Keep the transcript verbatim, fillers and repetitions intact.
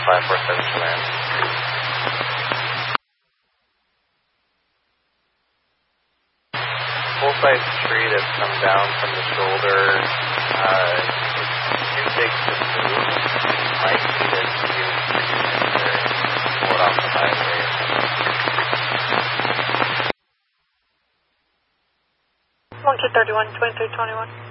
five four seven command. Full-size tree that's come down from the shoulder, uh, it's too big to move. Might need it to use pull it off the highway. Monkey thirty-one, twenty-three twenty-one.